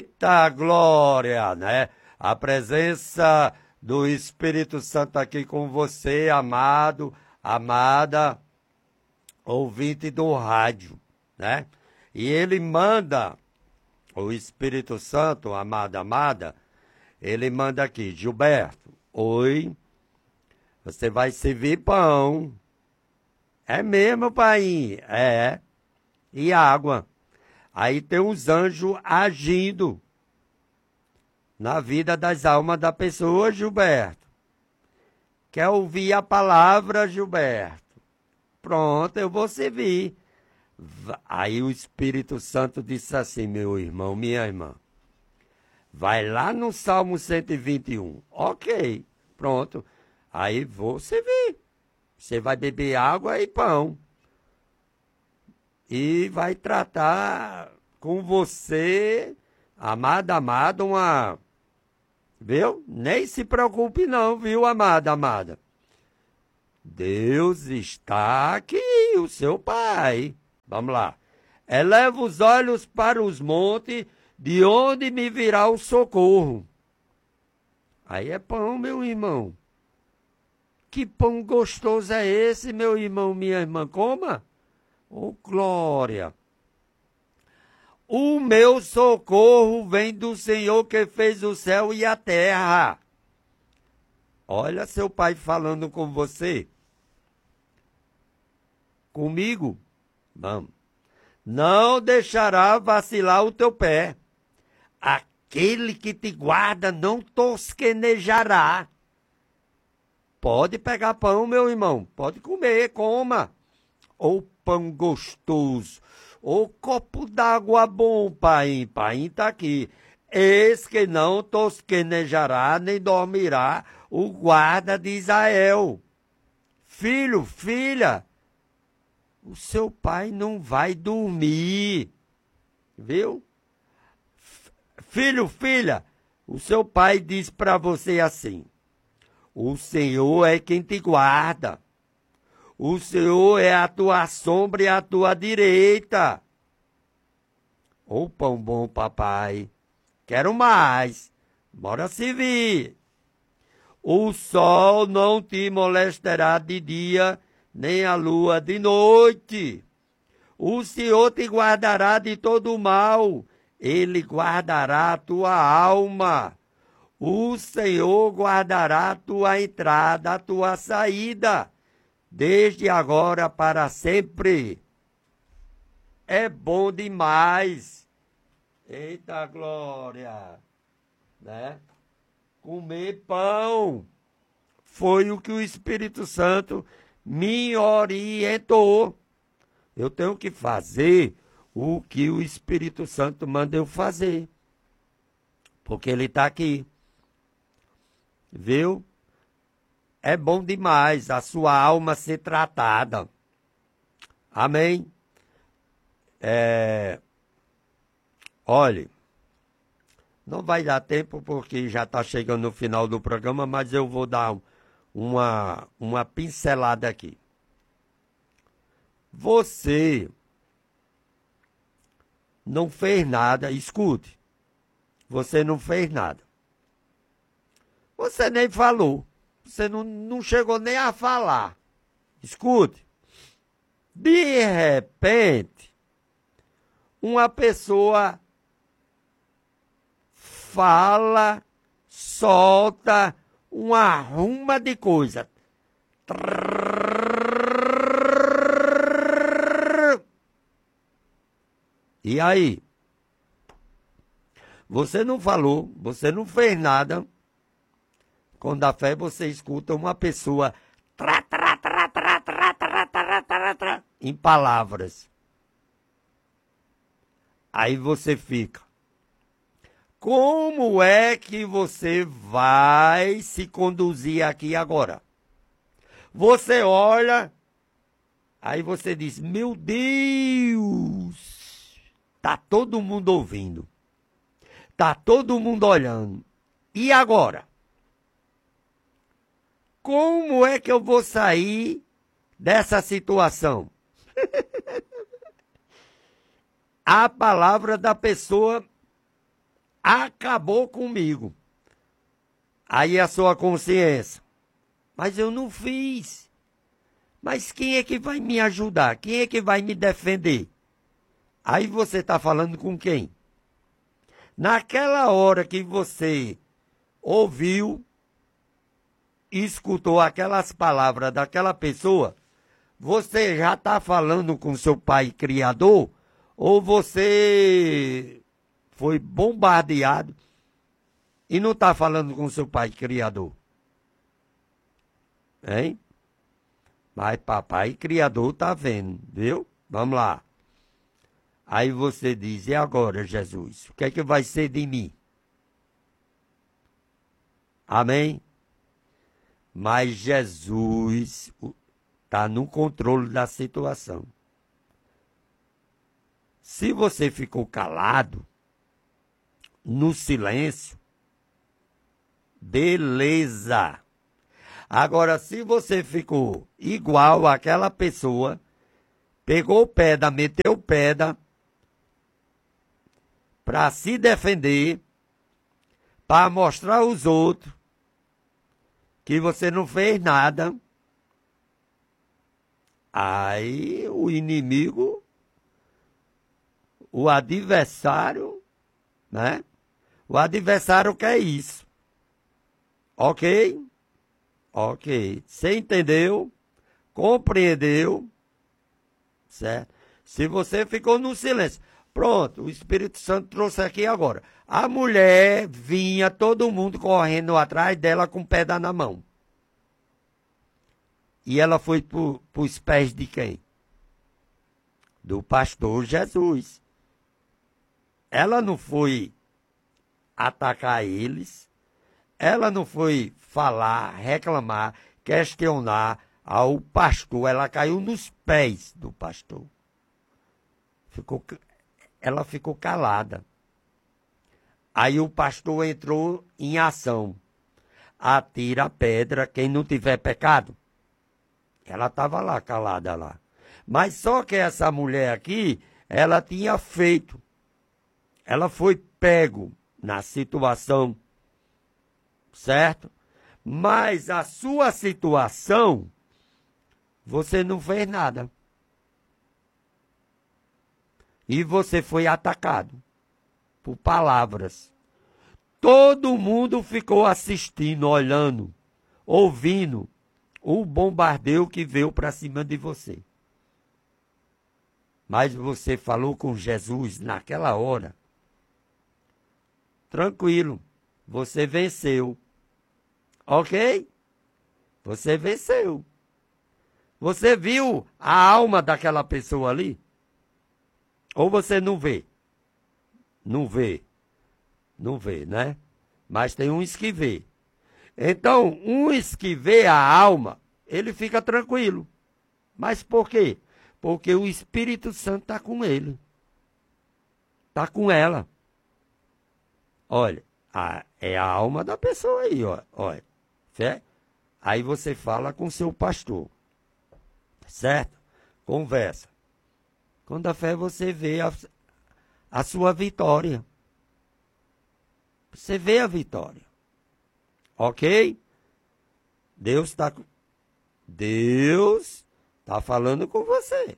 Eita glória, né? A presença do Espírito Santo aqui com você, amado, amada, ouvinte do rádio, né? E ele manda, o Espírito Santo, amada, amada, ele manda aqui, Gilberto, oi, você vai servir pão. É mesmo, pai? É. E água. Aí tem os anjos agindo na vida das almas da pessoa, Gilberto. Quer ouvir a palavra, Gilberto? Pronto, eu vou servir. Aí o Espírito Santo disse assim, meu irmão, minha irmã, vai lá no Salmo 121. Ok, pronto. Aí vou servir. Você vai beber água e pão. E vai tratar com você, amada, amada, uma... Viu? Nem se preocupe não, viu, amada, amada? Deus está aqui, o seu Pai. Vamos lá. Eleva os olhos para os montes, de onde me virá o socorro. Aí é pão, meu irmão. Que pão gostoso é esse, meu irmão, minha irmã? Coma. Oh, glória. O meu socorro vem do Senhor que fez o céu e a terra. Olha seu pai falando com você. Comigo? Vamos. Não deixará vacilar o teu pé. Aquele que te guarda não tosquenejará. Pode pegar pão, meu irmão. Pode comer, coma. Ou pão gostoso. Ou copo d'água bom, pai. Pai está aqui. Eis que não tosquenejará, nem dormirá o guarda de Israel. Filho, filha, o seu pai não vai dormir. Viu? Filho, filha, o seu pai diz para você assim: o Senhor é quem te guarda. O Senhor é a tua sombra e a tua direita. Ô pão bom, papai. Quero mais. Bora servir. O sol não te molestará de dia, nem a lua de noite. O Senhor te guardará de todo o mal. Ele guardará a tua alma. O Senhor guardará a tua entrada, a tua saída, desde agora para sempre. É bom demais. Eita glória, né? Comer pão foi o que o Espírito Santo me orientou. Eu tenho que fazer o que o Espírito Santo manda eu fazer, porque ele está aqui, viu? É bom demais a sua alma ser tratada. Amém? Olhe, não vai dar tempo porque já está chegando no final do programa, mas eu vou dar uma pincelada aqui. Você não fez nada, escute, você não fez nada. Você nem falou. Você não chegou nem a falar. Escute. De repente, uma pessoa fala, solta uma ruma de coisa. E aí? Você não falou, você não fez nada. Com da fé você escuta uma pessoa em palavras. Aí você fica. Como é que você vai se conduzir aqui agora? Você olha, aí você diz, meu Deus, tá todo mundo ouvindo. Tá todo mundo olhando. E agora? Como é que eu vou sair dessa situação? A palavra da pessoa acabou comigo. Aí a sua consciência, mas eu não fiz. Mas quem é que vai me ajudar? Quem é que vai me defender? Aí você está falando com quem? Naquela hora que você ouviu, escutou aquelas palavras daquela pessoa, você já está falando com seu pai criador? Ou você foi bombardeado e não está falando com seu pai criador? Hein? Mas papai criador está vendo, viu? Vamos lá. Aí você diz, e agora, Jesus? O que é que vai ser de mim? Amém? Mas Jesus está no controle da situação. Se você ficou calado, no silêncio, beleza. Agora, se você ficou igual àquela pessoa, pegou pedra, meteu pedra, para se defender, para mostrar aos outros que você não fez nada, aí o inimigo, o adversário, né? O adversário quer isso. Ok? Ok. Você entendeu? Compreendeu? Certo? Se você ficou no silêncio. Pronto, o Espírito Santo trouxe aqui agora. A mulher vinha, todo mundo correndo atrás dela com pedra na mão. E ela foi para os pés de quem? Do pastor Jesus. Ela não foi atacar eles. Ela não foi falar, reclamar, questionar ao pastor. Ela caiu nos pés do pastor. Ela ficou calada. Aí o pastor entrou em ação. Atira a pedra quem não tiver pecado. Ela estava lá, calada lá. Mas só que essa mulher aqui, ela tinha feito. Ela foi pego na situação, certo? Mas a sua situação, você não fez nada. E você foi atacado por palavras. Todo mundo ficou assistindo, olhando, ouvindo o bombardeio que veio para cima de você. Mas você falou com Jesus naquela hora. Tranquilo, você venceu. Ok? Você venceu. Você viu a alma daquela pessoa ali? Ou você não vê? Não vê. Não vê, né? Mas tem uns que vê. Então, uns que vê a alma, ele fica tranquilo. Mas por quê? Porque o Espírito Santo está com ele. Está com ela. Olha, é a alma da pessoa aí, ó. Olha. Certo? Aí você fala com seu pastor. Certo? Conversa. Quando a fé você vê a sua vitória. Você vê a vitória. Ok? Deus está falando com você.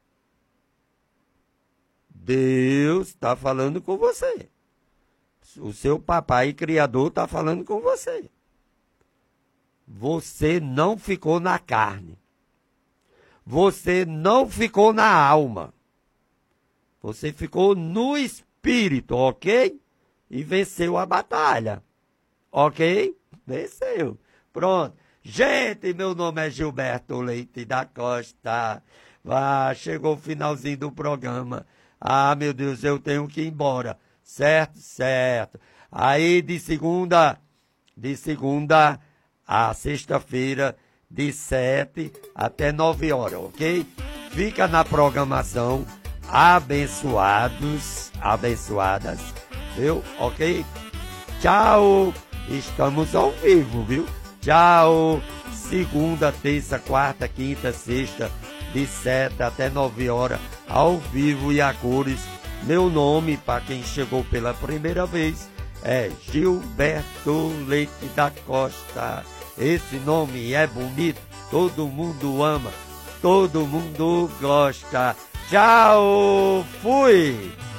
Deus está falando com você. O seu papai criador está falando com você. Você não ficou na carne. Você não ficou na alma. Você ficou no espírito, ok? E venceu a batalha. Ok? Venceu. Pronto. Gente, meu nome é Gilberto Leite da Costa. Chegou o finalzinho do programa. Meu Deus, eu tenho que ir embora. Certo? Certo. Aí de segunda a sexta-feira, de 7 até 9 horas, ok? Fica na programação. Abençoadas, viu? Ok? Tchau! Estamos ao vivo, viu? Tchau! Segunda, terça, quarta, quinta, sexta, de 7 até 9 horas, ao vivo e a cores, Meu nome, para quem chegou pela primeira vez, é Gilberto Leite da Costa. Esse nome é bonito, todo mundo ama, todo mundo gosta. Tchau, fui!